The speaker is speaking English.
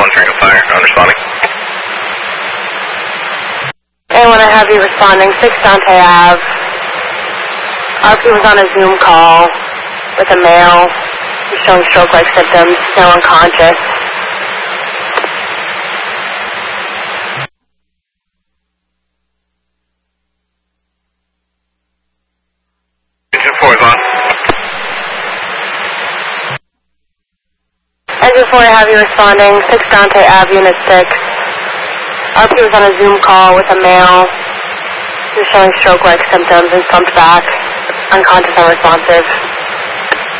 1, Ring of Fire, I'm responding. A1, I have you responding, 6 Dante Ave. RP was on a Zoom call with a male who's showing stroke-like symptoms, still unconscious. Engine 4 is on. Engine 4, I have you responding, 6 Dante Ave, Unit 6. RP was on a Zoom call with a male who's showing stroke-like symptoms and slumped back, unconscious, unresponsive.